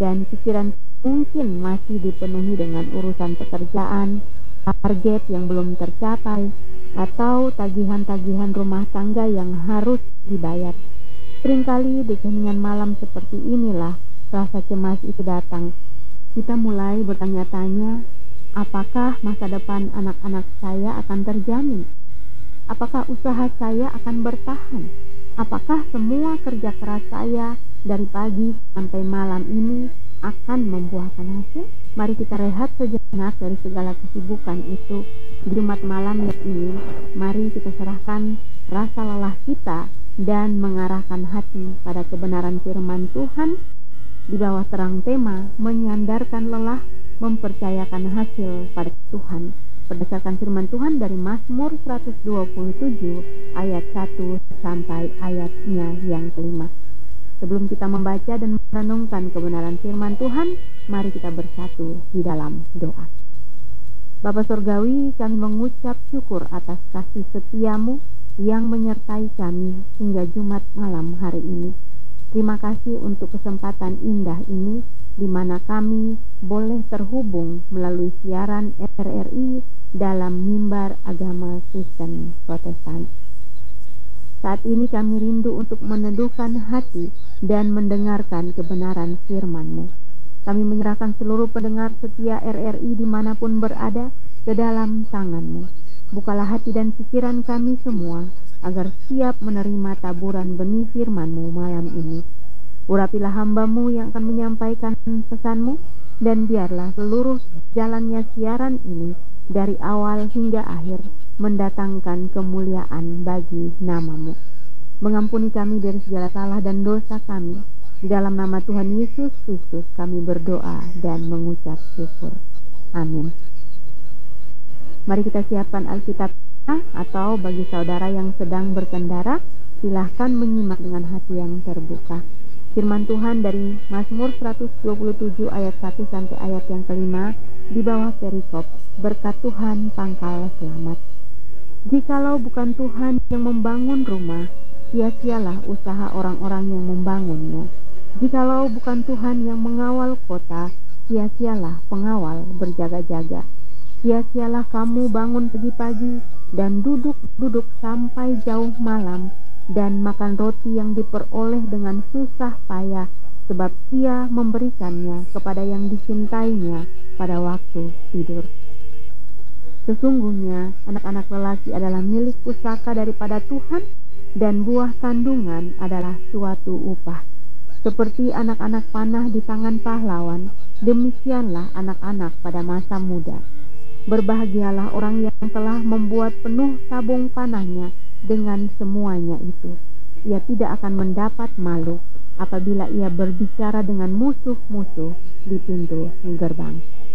dan pikiran mungkin masih dipenuhi dengan urusan pekerjaan, target yang belum tercapai, atau tagihan-tagihan rumah tangga yang harus dibayar. Seringkali di keheningan malam seperti inilah rasa cemas itu datang. Kita mulai bertanya-tanya, apakah masa depan anak-anak saya akan terjamin? Apakah usaha saya akan bertahan? Apakah semua kerja keras saya dari pagi sampai malam ini akan membuahkan hasil? Mari kita rehat sejenak dari segala kesibukan itu. Di Jumat malam ini, mari kita serahkan rasa lelah kita dan mengarahkan hati pada kebenaran firman Tuhan di bawah terang tema menyandarkan lelah, mempercayakan hasil pada Tuhan. Berdasarkan firman Tuhan dari Mazmur 127 ayat 1 sampai ayatnya yang kelima. Sebelum kita membaca dan merenungkan kebenaran firman Tuhan, mari kita bersatu di dalam doa. Bapa Surgawi, kami mengucap syukur atas kasih setiamu yang menyertai kami hingga Jumat malam hari ini. Terima kasih untuk kesempatan indah ini di mana kami boleh terhubung melalui siaran RRI dalam mimbar agama Kristen Protestan. Saat ini kami rindu untuk meneduhkan hati dan mendengarkan kebenaran firman-Mu. Kami menyerahkan seluruh pendengar setia RRI dimanapun berada ke dalam tangan-Mu. Bukalah hati dan pikiran kami semua agar siap menerima taburan benih firman-Mu malam ini. Urapilah hamba-Mu yang akan menyampaikan pesan-Mu, dan biarlah seluruh jalannya siaran ini dari awal hingga akhir mendatangkan kemuliaan bagi nama-Mu. Mengampuni kami dari segala salah dan dosa kami. Di dalam nama Tuhan Yesus Kristus kami berdoa dan mengucap syukur. Amin. Mari kita siapkan Alkitab atau bagi saudara yang sedang berkendara, silahkan menyimak dengan hati yang terbuka. Firman Tuhan dari Mazmur 127 ayat 1 sampai ayat yang kelima di bawah perikop, berkat Tuhan pangkal selamat. Jikalau bukan Tuhan yang membangun rumah, sia-sialah usaha orang-orang yang membangunnya. Jikalau bukan Tuhan yang mengawal kota, sia-sialah pengawal berjaga-jaga. Sia-sialah kamu bangun pagi-pagi dan duduk-duduk sampai jauh malam, dan makan roti yang diperoleh dengan susah payah, sebab Ia memberikannya kepada yang dicintainya pada waktu tidur. Sesungguhnya anak-anak lelaki adalah milik pusaka daripada Tuhan, dan buah kandungan adalah suatu upah. Seperti anak-anak panah di tangan pahlawan, demikianlah anak-anak pada masa muda. Berbahagialah orang yang telah membuat penuh tabung panahnya dengan semuanya itu. Ia tidak akan mendapat malu apabila ia berbicara dengan musuh-musuh di pintu gerbang.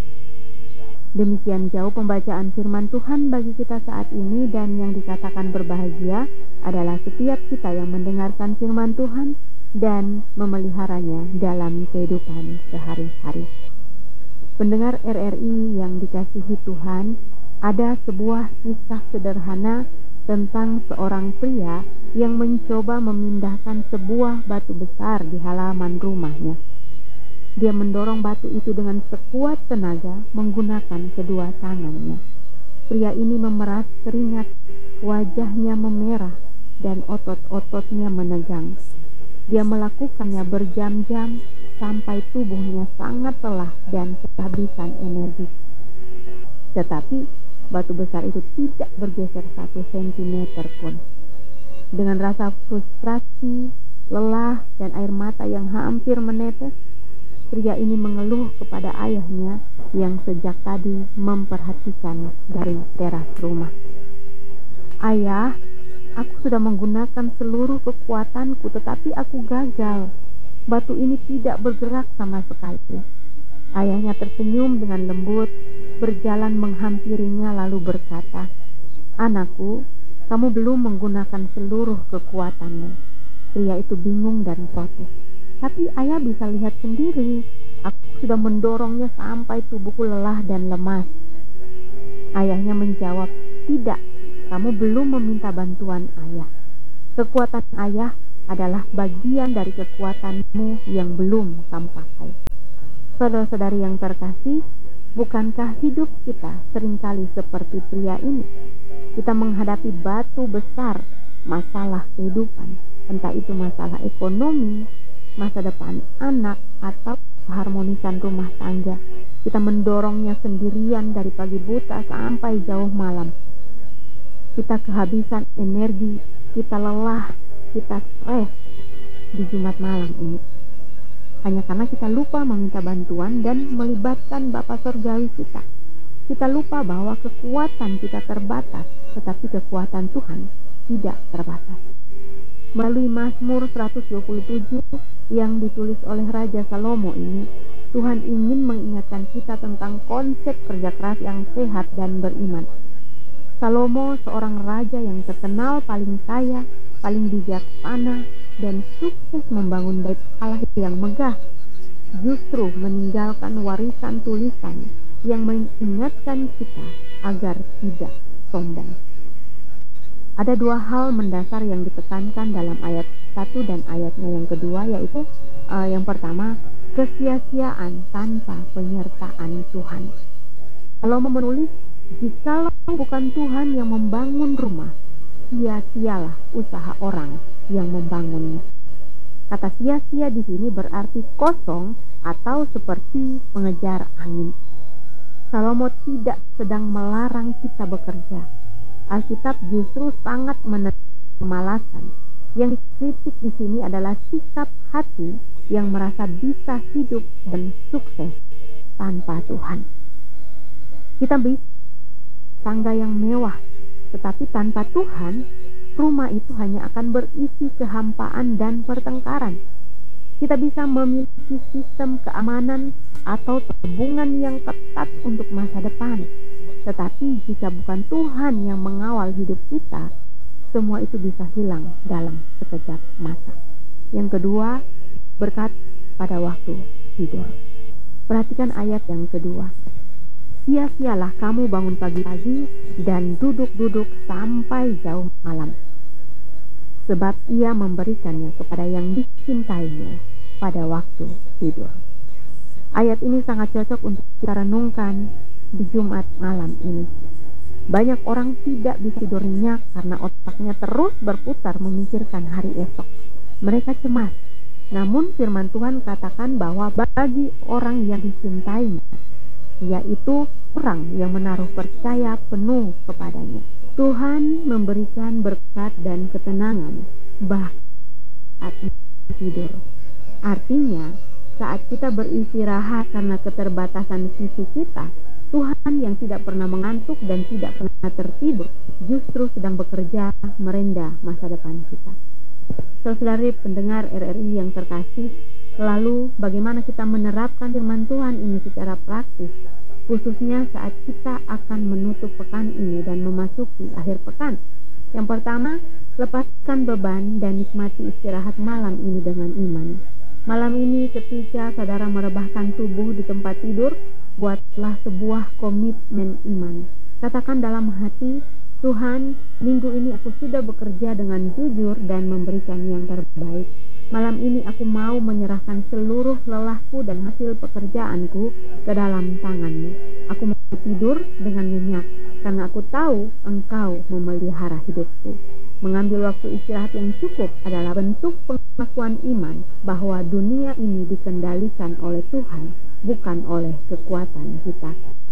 Demikian jauh pembacaan firman Tuhan bagi kita saat ini, dan yang dikatakan berbahagia adalah setiap kita yang mendengarkan firman Tuhan dan memeliharanya dalam kehidupan sehari-hari. Pendengar RRI yang dikasihi Tuhan, ada sebuah kisah sederhana tentang seorang pria yang mencoba memindahkan sebuah batu besar di halaman rumahnya. Dia mendorong batu itu dengan sekuat tenaga menggunakan kedua tangannya. Pria ini memeras keringat, wajahnya memerah, dan otot-ototnya menegang. Dia melakukannya berjam-jam sampai tubuhnya sangat lelah dan kehabisan energi. Tetapi batu besar itu tidak bergeser 1 sentimeter pun. Dengan rasa frustrasi, lelah, dan air mata yang hampir menetes, pria ini mengeluh kepada ayahnya yang sejak tadi memperhatikan dari teras rumah. Ayah, aku sudah menggunakan seluruh kekuatanku, tetapi aku gagal. Batu ini tidak bergerak sama sekali. Ayahnya tersenyum dengan lembut, berjalan menghampirinya lalu berkata, "Anakku, kamu belum menggunakan seluruh kekuatanmu." Pria itu bingung dan protes. "Tapi ayah bisa lihat sendiri, aku sudah mendorongnya sampai tubuhku lelah dan lemas." Ayahnya menjawab, "Tidak, kamu belum meminta bantuan ayah. Kekuatan ayah adalah bagian dari kekuatanmu yang belum kamu pakai." Saudara-saudari yang terkasih, bukankah hidup kita seringkali seperti pria ini? Kita menghadapi batu besar, masalah kehidupan, entah itu masalah ekonomi, masa depan anak, atau keharmonisan rumah tangga. Kita mendorongnya sendirian dari pagi buta sampai jauh malam. Kita kehabisan energi, kita lelah, kita stres di Jumat malam ini. Hanya karena kita lupa meminta bantuan dan melibatkan Bapa Surgawi kita. Kita lupa bahwa kekuatan kita terbatas, tetapi kekuatan Tuhan tidak terbatas. Melalui Mazmur 127 yang ditulis oleh Raja Salomo ini, Tuhan ingin mengingatkan kita tentang konsep kerja keras yang sehat dan beriman. Salomo seorang raja yang terkenal paling kaya, paling bijaksana, dan sukses membangun bait Allah yang megah, justru meninggalkan warisan tulisan yang mengingatkan kita agar tidak sombong. Ada dua hal mendasar yang ditekankan dalam ayat 1 dan ayatnya yang kedua, yaitu yang pertama, kesia-siaan tanpa penyertaan Tuhan. Kalau menulis, jikalau bukan Tuhan yang membangun rumah, sia-sialah usaha orang yang membangunnya. Kata sia-sia di sini berarti kosong atau seperti mengejar angin. Salomo tidak sedang melarang kita bekerja. Alkitab justru sangat menentang kemalasan. Yang dikritik di sini adalah sikap hati yang merasa bisa hidup dan sukses tanpa Tuhan. Kita bisa tangga yang mewah, tetapi tanpa Tuhan, rumah itu hanya akan berisi kehampaan dan pertengkaran. Kita bisa memiliki sistem keamanan atau tabungan yang ketat untuk masa depan. Tetapi jika bukan Tuhan yang mengawal hidup kita, semua itu bisa hilang dalam sekejap mata. Yang kedua, berkat pada waktu tidur. Perhatikan ayat yang kedua. Sia-sialah kamu bangun pagi-pagi dan duduk-duduk sampai jauh malam, sebab ia memberikannya kepada yang dicintainya pada waktu tidur. Ayat ini sangat cocok untuk kita renungkan di Jumat malam ini. Banyak orang tidak bisa tidur nyenyak karena otaknya terus berputar memikirkan hari esok. Mereka cemas. Namun firman Tuhan katakan bahwa bagi orang yang dicintainya, yaitu orang yang menaruh percaya penuh kepadanya, Tuhan memberikan berkat dan ketenangan saat tidur. Artinya, saat kita beristirahat karena keterbatasan fisik kita, Tuhan yang tidak pernah mengantuk dan tidak pernah tertidur justru sedang bekerja merendah masa depan kita. Saudari pendengar RRI yang terkasih, lalu bagaimana kita menerapkan firman Tuhan ini secara praktis, khususnya saat kita akan menutup pekan ini dan memasuki akhir pekan? Yang pertama, lepaskan beban dan nikmati istirahat malam ini dengan iman. Malam ini ketika saudara merebahkan tubuh di tempat tidur, buatlah sebuah komitmen iman. Katakan dalam hati, Tuhan, minggu ini aku sudah bekerja dengan jujur dan memberikan yang terbaik. Malam ini aku mau menyerahkan seluruh lelahku dan hasil pekerjaanku ke dalam tangan-Mu. Aku mau tidur dengan nyenyak, karena aku tahu Engkau memelihara hidupku. Mengambil waktu istirahat yang cukup adalah bentuk pengakuan iman bahwa dunia ini dikendalikan oleh Tuhan, bukan oleh kekuatan kita.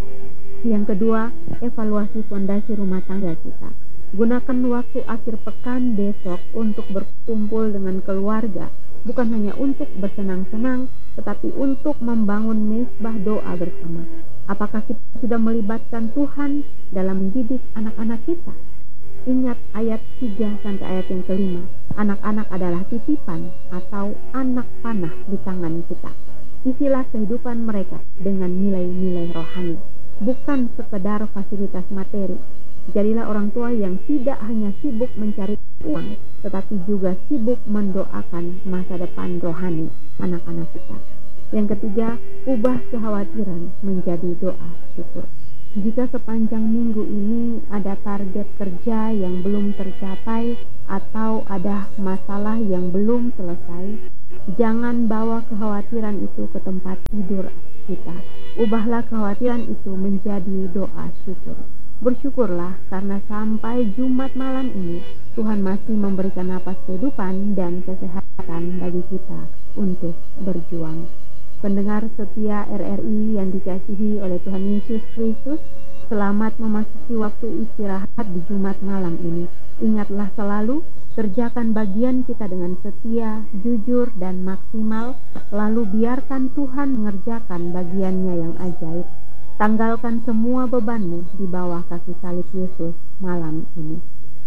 Yang kedua, evaluasi fondasi rumah tangga kita. Gunakan waktu akhir pekan besok untuk berkumpul dengan keluarga, bukan hanya untuk bersenang-senang, tetapi untuk membangun mezbah doa bersama. Apakah kita sudah melibatkan Tuhan dalam mendidik anak-anak kita? Ingat ayat 3 sampai ayat yang kelima. Anak-anak adalah titipan atau anak panah di tangan kita. Isilah kehidupan mereka dengan nilai-nilai rohani, bukan sekedar fasilitas materi. Jadilah orang tua yang tidak hanya sibuk mencari uang, tetapi juga sibuk mendoakan masa depan rohani anak-anak kita. Yang ketiga, ubah kekhawatiran menjadi doa syukur. Jika sepanjang minggu ini ada target kerja yang belum tercapai atau ada masalah yang belum selesai, jangan bawa kekhawatiran itu ke tempat tidur kita. Ubahlah kekhawatiran itu menjadi doa syukur. Bersyukurlah karena sampai Jumat malam ini Tuhan masih memberikan napas kehidupan dan kesehatan bagi kita untuk berjuang. Pendengar setia RRI yang dikasihi oleh Tuhan Yesus Kristus, selamat memasuki waktu istirahat di Jumat malam ini. Ingatlah selalu, kerjakan bagian kita dengan setia, jujur, dan maksimal, lalu biarkan Tuhan mengerjakan bagiannya yang ajaib. Tanggalkan semua bebanmu di bawah kaki salib Yesus malam ini.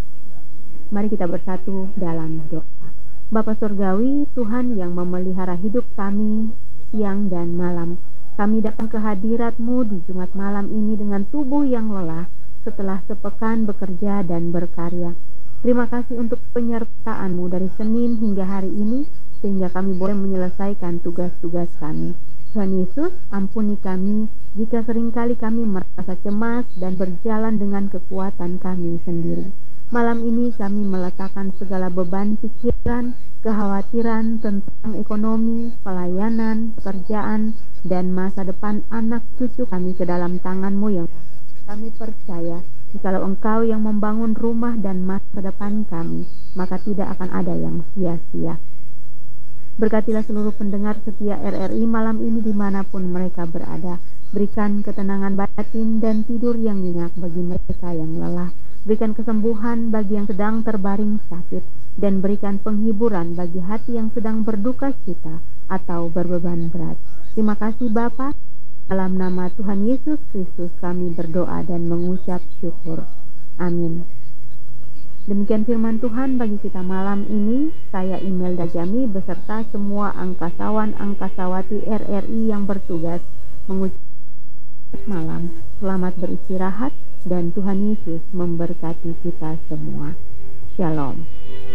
Mari kita bersatu dalam doa. Bapa Surgawi, Tuhan yang memelihara hidup kami siang dan malam, kami datang ke hadirat-Mu di Jumat malam ini dengan tubuh yang lelah setelah sepekan bekerja dan berkarya. Terima kasih untuk penyertaan-Mu dari Senin hingga hari ini, sehingga kami boleh menyelesaikan tugas-tugas kami. Tuhan Yesus, ampuni kami jika seringkali kami merasa cemas dan berjalan dengan kekuatan kami sendiri. Malam ini kami meletakkan segala beban pikiran, kekhawatiran tentang ekonomi, pelayanan, pekerjaan, dan masa depan anak cucu kami ke dalam tangan-Mu yang kami percaya. Jikalau Engkau yang membangun rumah dan masa depan kami, maka tidak akan ada yang sia-sia. Berkatilah seluruh pendengar setia RRI malam ini dimanapun mereka berada. Berikan ketenangan batin dan tidur yang nyenyak bagi mereka yang lelah. Berikan kesembuhan bagi yang sedang terbaring sakit, dan berikan penghiburan bagi hati yang sedang berduka cita atau berbeban berat. Terima kasih Bapa. Dalam nama Tuhan Yesus Kristus kami berdoa dan mengucap syukur. Amin. Demikian firman Tuhan bagi kita malam ini. Saya Imelda Jami beserta semua angkasawan-angkasawati RRI yang bertugas mengucap malam selamat beristirahat dan Tuhan Yesus memberkati kita semua. Shalom.